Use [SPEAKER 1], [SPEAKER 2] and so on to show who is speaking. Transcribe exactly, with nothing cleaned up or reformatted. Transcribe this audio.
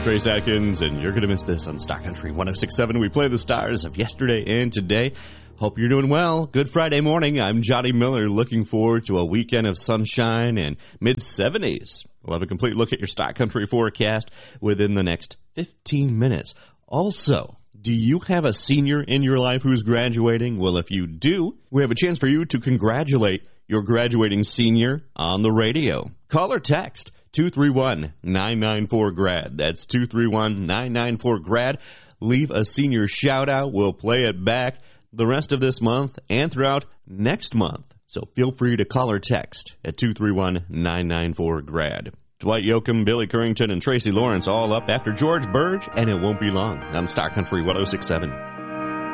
[SPEAKER 1] Trace Atkins, and you're going to miss this on Star Country one oh six point seven. We play the stars of yesterday and today. Hope you're doing well. Good Friday morning. I'm Johnny Miller, looking forward to a weekend of sunshine and mid seventies. We'll have a complete look at your Star Country forecast within the next fifteen minutes. Also, do you have a senior in your life who's graduating? Well, if you do, we have a chance for you to congratulate your graduating senior on the radio. Call or text two three one, nine nine four, G R A D. That's two three one, nine nine four, G R A D. Leave a senior shout-out. We'll play it back the rest of this month and throughout next month. So feel free to call or text at two three one, nine nine four, G R A D. Dwight Yoakam, Billy Currington, and Tracy Lawrence all up after George Burge, and it won't be long on Star Country one oh six point seven.